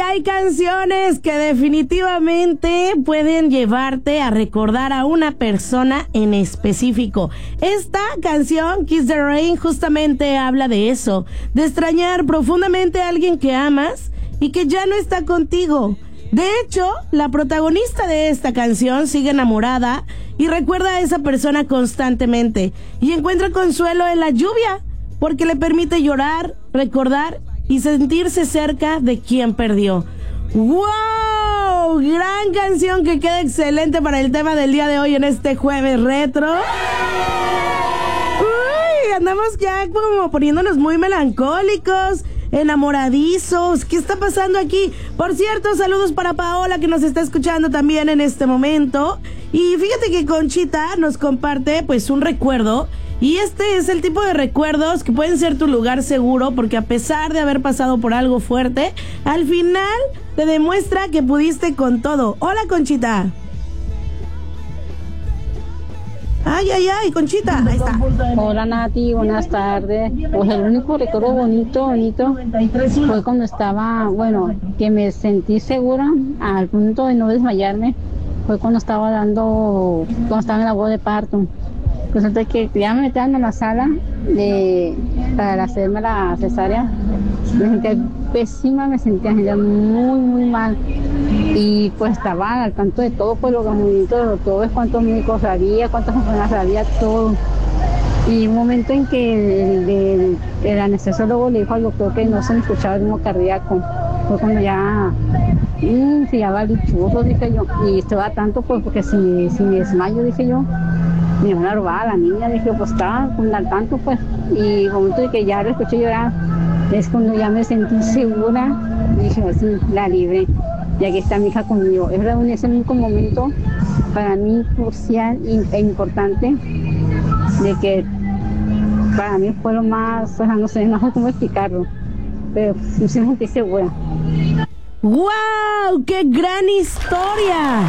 hay canciones que definitivamente pueden llevarte a recordar a una persona en específico. Esta canción, Kiss the Rain, justamente habla de eso, de extrañar profundamente a alguien que amas y que ya no está contigo. De hecho, la protagonista de esta canción sigue enamorada y recuerda a esa persona constantemente y encuentra consuelo en la lluvia porque le permite llorar, recordar y sentirse cerca de quien perdió. ¡Wow! Gran canción que queda excelente para el tema del día de hoy en este jueves retro. Uy, andamos ya como poniéndonos muy melancólicos, enamoradizos. ¿Qué está pasando aquí? Por cierto, saludos para Paola, que nos está escuchando también en este momento. Y fíjate que Conchita nos comparte pues un recuerdo. Y este es el tipo de recuerdos que pueden ser tu lugar seguro, porque a pesar de haber pasado por algo fuerte, al final te demuestra que pudiste con todo. Hola, Conchita. Ay, Conchita, ahí está. Hola, Nati, buenas tardes. Pues el único recuerdo bonito fue cuando estaba, que me sentí segura al punto de no desmayarme. Fue cuando estaba en la voz de parto. Resulta que ya me metieron en la sala para hacerme la cesárea. Me sentía pésima, me sentía muy, muy mal. Y pues estaba al tanto de todo, pues lo que bonito, todo es cuántos médicos había, cuántas enfermeras había, todo. Y un momento en que el anestesiólogo le dijo al doctor que no se me escuchaba el ritmo cardíaco. Fue cuando ya se llama dichoso, dije yo. Y estaba tanto, pues, porque si me desmayo, dije yo, me van a robar a la niña, dije, pues estaba al tanto, pues. Y el momento de que ya lo escuché llorar, es cuando ya me sentí segura, dije, así, la libré. Y aquí está mi hija conmigo. Es verdad, en ese único momento, para mí, crucial e importante, de que para mí fue lo más, no sé cómo explicarlo, pero sí me sentí segura. ¡Wow! ¡Qué gran historia!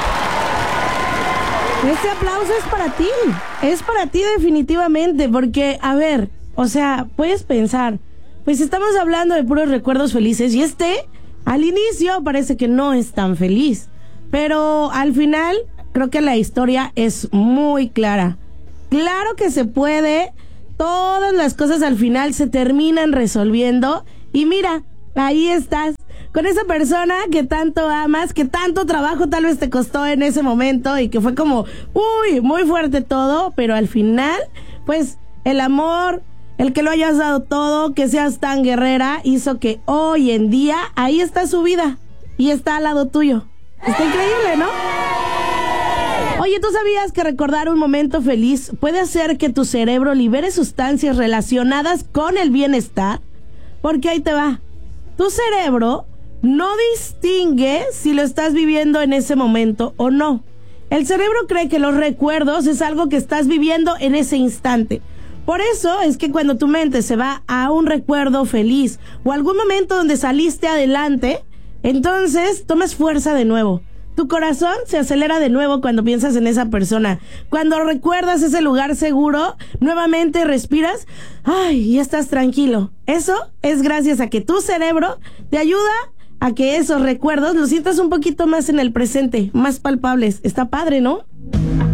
Este aplauso es para ti definitivamente, porque, a ver, o sea, puedes pensar, pues estamos hablando de puros recuerdos felices y al inicio parece que no es tan feliz, pero al final creo que la historia es muy clara. Claro que se puede, todas las cosas al final se terminan resolviendo y mira, ahí estás, con esa persona que tanto amas, que tanto trabajo tal vez te costó en ese momento y que fue como, muy fuerte todo, pero al final, pues, el amor, el que lo hayas dado todo, que seas tan guerrera, hizo que hoy en día, ahí está su vida y está al lado tuyo. Está increíble, ¿no? Oye, ¿tú sabías que recordar un momento feliz puede hacer que tu cerebro libere sustancias relacionadas con el bienestar? Porque ahí te va. Tu cerebro no distingue si lo estás viviendo en ese momento o no. El cerebro cree que los recuerdos es algo que estás viviendo en ese instante. Por eso es que cuando tu mente se va a un recuerdo feliz o algún momento donde saliste adelante, entonces tomas fuerza de nuevo. Tu corazón se acelera de nuevo cuando piensas en esa persona. Cuando recuerdas ese lugar seguro, nuevamente respiras, y estás tranquilo. Eso es gracias a que tu cerebro te ayuda a que esos recuerdos los sientas un poquito más en el presente, más palpables. Está padre, ¿no?